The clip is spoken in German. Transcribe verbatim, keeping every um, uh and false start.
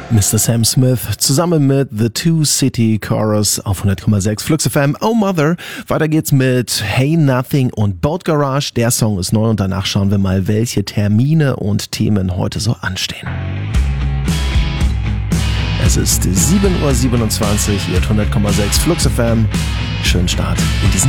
Mister Sam Smith zusammen mit The Two City Chorus auf hundert Komma sechs Flux F M. Oh Mother. Weiter geht's mit Hey Nothing und Boat Garage. Der Song ist neu und danach schauen wir mal, welche Termine und Themen heute so anstehen. Es ist sieben Uhr siebenundzwanzig, ihr hört hundert Komma sechs Flux F M. Schönen Start in diesen